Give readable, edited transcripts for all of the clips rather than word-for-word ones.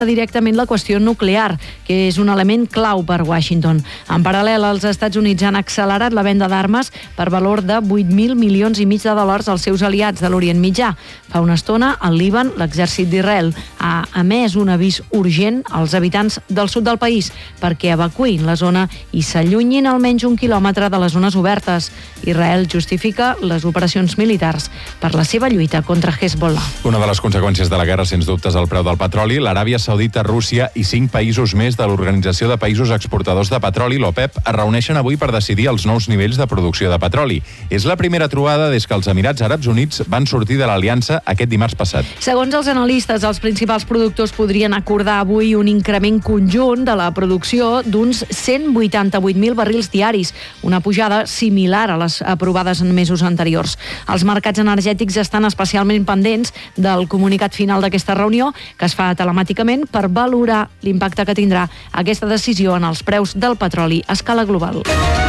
directament la qüestió nuclear, que és un element clau per Washington. En paral·lel, els Estats Units han accelerat la venda d'armes per valor de 8.000 milions i mig de dòlars als seus aliats de l'Orient Mitjà. Fa una estona, al Líban, l'exèrcit d'Israel ha emès un avís urgent als habitants del sud del país perquè evacuïn la zona i s'allunyin almenys 1 quilòmetre de les zones obertes. Israel justifica les operacions militars per la seva lluita contra Hezbollah. Una de les conseqüències de la guerra, sens dubte, és el preu del petroli. L'Aràbia Saudita, Rússia i 5 països més de l'Organització de Països Exportadors de Petroli, l'OPEP, es reuneixen avui per decidir els nous nivells de producció de petroli. És la primera trobada des que els Emirats Àrabs Units van sortir de l'aliança aquest dimarts passat. Segons els analistes, els principals productors podrien acordar avui un increment conjunt de la producció d'uns 188.000 barrils diaris, una pujada similar a les aprovades en mesos anteriors. Els mercats energètics estan especialment pendents del comunicat final d'aquesta reunió, que es fa telemàticament per valorar l'impacte que tindrà aquesta decisió en els preus del petroli a escala global.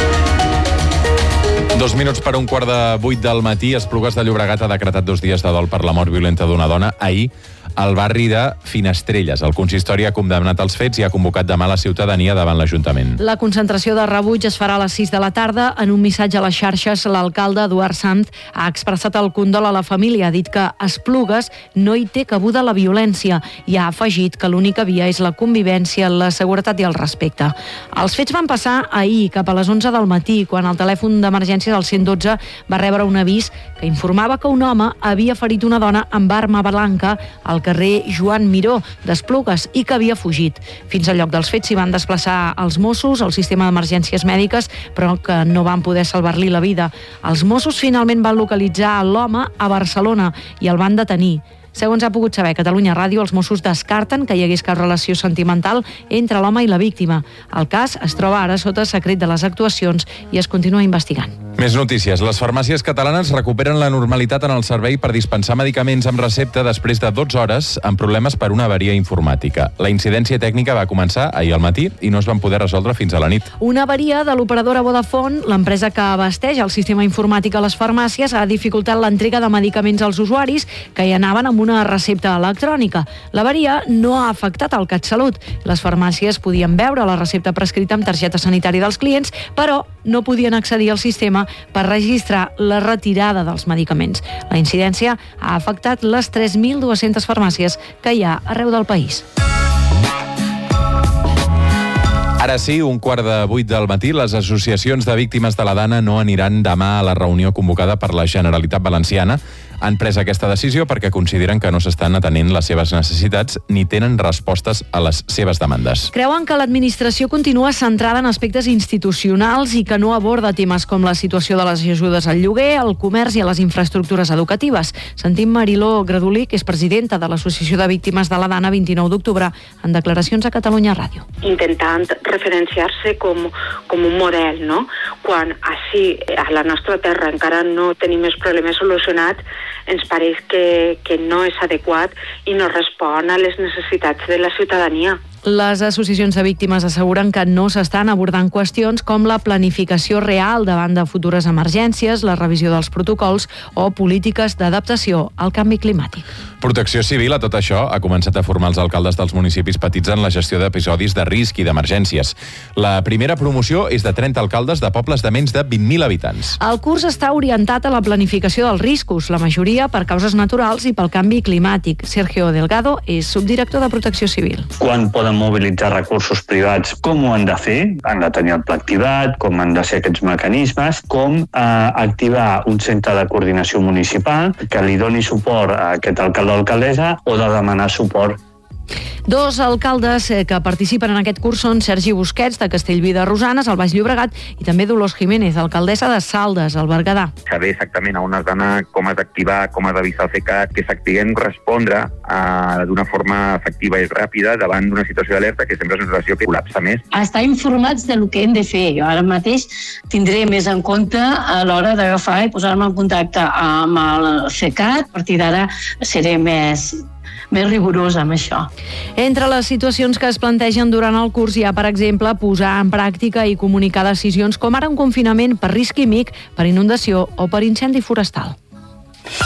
2 minuts per 7:45 del matí. Esplugues de Llobregat ha decretat 2 dies de dol per la mort violenta d'una dona ahir al barri de Finestrelles. El consistori ha condemnat els fets i ha convocat demà la ciutadania davant l'Ajuntament. La concentració de rebuig es farà a les 6 de la tarda. En un missatge a les xarxes, l'alcalde Eduard Sanz ha expressat el condol a la família. Ha dit que a Esplugues no hi té cabuda la violència i ha afegit que l'única via és la convivència, la seguretat i el respecte. Els fets van passar ahir cap a les 11 del matí, quan el telèfon d'emergències al 112 va rebre un avís que informava que un home havia ferit una dona amb arma blanca al carrer Joan Miró d'Esplugues i que havia fugit. Fins al lloc dels fets s'hi van desplaçar els Mossos, el sistema d'emergències mèdiques, però que no van poder salvar-li la vida. Els Mossos finalment van localitzar l'home a Barcelona i el van detenir. Segons ha pogut saber Catalunya Ràdio, els Mossos descarten que hi hagués cap relació sentimental entre l'home i la víctima. El cas es troba ara sota secret de les actuacions i es continua investigant. Més notícies. Les farmàcies catalanes recuperen la normalitat en el servei per dispensar medicaments amb recepta després de 12 hores amb problemes per una avaria informàtica. La incidència tècnica va començar ahir al matí i no es van poder resoldre fins a la nit. Una avaria de l'operadora Vodafone, l'empresa que abasteix el sistema informàtic a les farmàcies, ha dificultat l'entrega de medicaments als usuaris que hi anaven amb una recepta electrònica. L'avaria no ha afectat el CatSalut. Les farmàcies podien veure la recepta prescrita amb targeta sanitària dels clients, però no podien accedir al sistema per registrar la retirada dels medicaments. La incidència ha afectat les 3.200 farmàcies que hi ha arreu del país. Ara sí, 7:45 del matí, les associacions de víctimes de la Dana no aniran demà a la reunió convocada per la Generalitat Valenciana. Han pres aquesta decisió perquè consideren que no s'estan atenent les seves necessitats ni tenen respostes a les seves demandes. Creuen que l'administració continua centrada en aspectes institucionals i que no aborda temes com la situació de les ajudes al lloguer, al comerç i a les infraestructures educatives. Sentim Mariló Gradolí, que és presidenta de l'Associació de Víctimes de la Dana 29 d'octubre, en declaracions a Catalunya Ràdio. Intentant referenciar-se com un model, no? Quan així a la nostra terra encara no tenim els problemes solucionats, ens pareix que no és adequat i no respon a les necessitats de la ciutadania. Les associacions de víctimes asseguren que no s'estan abordant qüestions com la planificació real davant de futures emergències, la revisió dels protocols o polítiques d'adaptació al canvi climàtic. Protecció Civil, a tot això, ha començat a formar els alcaldes dels municipis petits en la gestió d'episodis de risc i d'emergències. La primera promoció és de 30 alcaldes de pobles de menys de 20.000 habitants. El curs està orientat a la planificació dels riscos, la majoria per causes naturals i pel canvi climàtic. Sergio Delgado és subdirector de Protecció Civil. Quan poden mobilitzar recursos privats, com ho han de fer? Han de tenir el pla activat, com han de ser aquests mecanismes, com activar un centre de coordinació municipal que li doni suport a aquest alcalde o alcaldessa o de demanar suport. 2 alcaldes que participen en aquest curs són Sergi Busquets, de Castellví de Rosanes, al Baix Llobregat, i també Dolors Jiménez, alcaldessa de Saldes, al Berguedà. Saber exactament a on has d'anar, com has d'activar, com has d'avisar el CECAT, que sapiguem respondre d'una forma efectiva i ràpida davant d'una situació d'alerta que sempre és una situació que col·lapsa més. Estar informats del que hem de fer. Jo ara mateix tindré més en compte a l'hora d'agafar i posar-me en contacte amb el CECAT. A partir d'ara seré més rigorosa amb això. Entre les situacions que es plantegen durant el curs hi ha, per exemple, posar en pràctica i comunicar decisions com ara un confinament per risc químic, per inundació o per incendi forestal.